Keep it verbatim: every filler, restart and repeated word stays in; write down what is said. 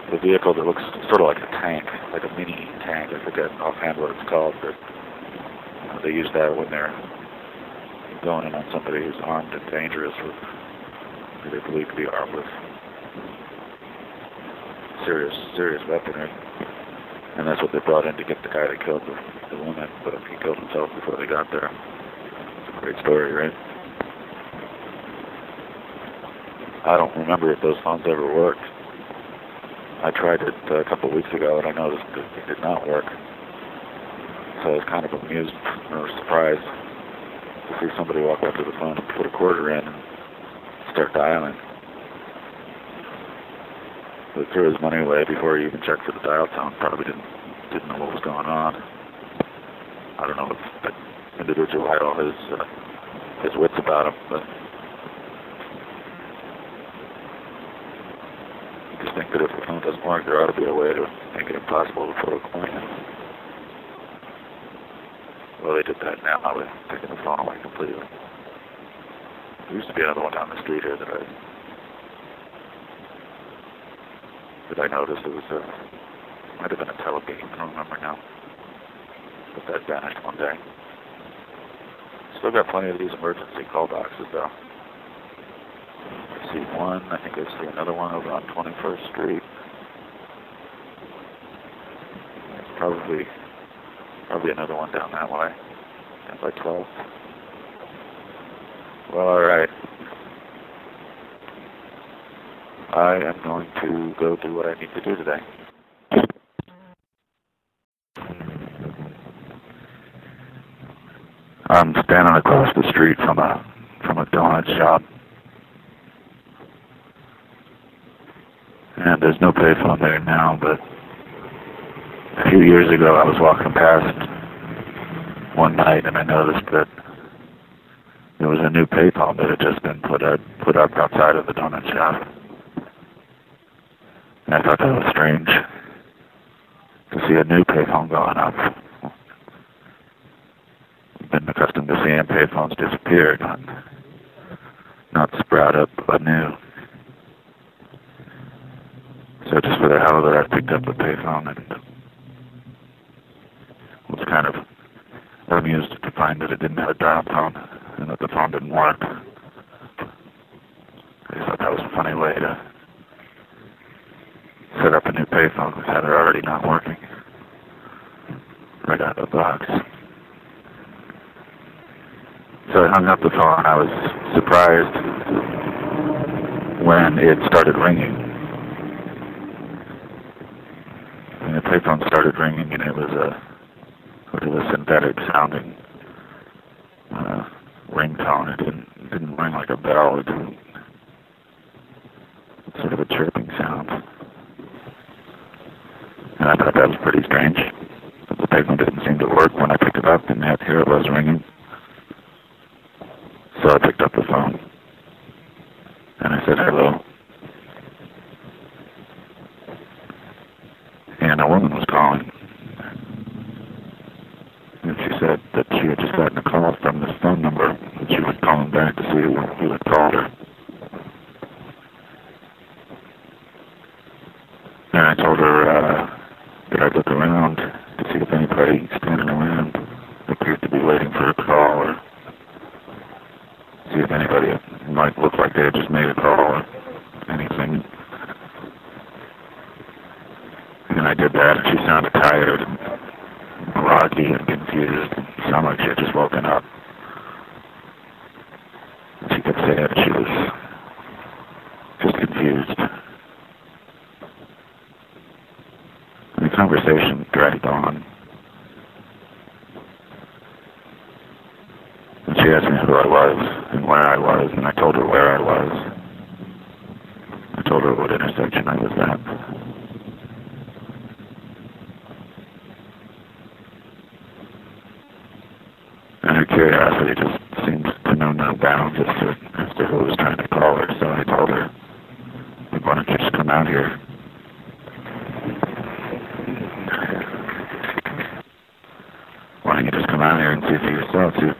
the vehicle that looks sort of like a tank, like a mini tank. I forget offhand what it's called, but uh, they use that when they're going in on somebody who's armed and dangerous with, who they believe to be armed with serious, serious weaponry. And that's what they brought in to get the guy that killed the, the woman, but he killed himself before they got there. It's a great story, right? I don't remember if those phones ever worked. I tried it uh, a couple of weeks ago, and I noticed that it did not work. So I was kind of amused or surprised to see somebody walk up to the phone and put a quarter in and start dialing. He threw his money away before he even checked for the dial tone. Probably didn't didn't know what was going on. I don't know if that individual had all his uh, his wits about him, but I just think that if the phone doesn't work, there ought to be a way to make it impossible to put a coin in. Well, they did that now with taking the phone away completely. There used to be another one down the street here that I that I noticed. It was a, might have been a telebeam, I don't remember now. But that vanished one day. Still got plenty of these emergency call boxes though. I see one, I think I see another one over on twenty-first Street. There's probably, probably another one down that way, down by twelfth. Well, alright. I am going to go do what I need to do today. I'm standing across the street from a from a donut shop, and there's no payphone there now. But a few years ago, I was walking past one night, and I noticed that there was a new payphone that had just been put up put up outside of the donut shop. And I thought that was strange to see a new payphone going up. I've been accustomed to seeing payphones disappear, not, not sprout up anew. So just for the hell of it, I picked up the payphone and was kind of amused to find that it didn't have a dial tone and that the phone didn't work. I thought that was a funny way to set up a new payphone with that are already not working right out of the box. So I hung up the phone. I was surprised when it started ringing. And the payphone started ringing, and it was a sort of a synthetic sounding uh, ringtone. It didn't it didn't ring like a bell. It didn't. It's sort of a chirping sound. And I thought that was pretty strange. The payphone didn't seem to work when I picked it up, and yet here it was ringing. So I picked up the phone, and I said hello. And a woman was calling. And she said that she had just gotten a call from this phone number, and she was calling back to see who, who had called her. And I told her uh, that I'd look around to see if anybody standing around appeared to be waiting for a call, or see if anybody might look like they had just made a call or anything. And I did that, and she sounded tired and groggy and confused. And sounded like she had just woken up. And she kept saying she was just confused. And the conversation dragged on. And she asked me who I was and where I was, and I told her where I was. I told her what intersection I was at. And her curiosity just seemed to know no bounds as to, as to who was trying to call her, so I told her, why don't you just come out here? Why don't you just come out here and see for yourself, see if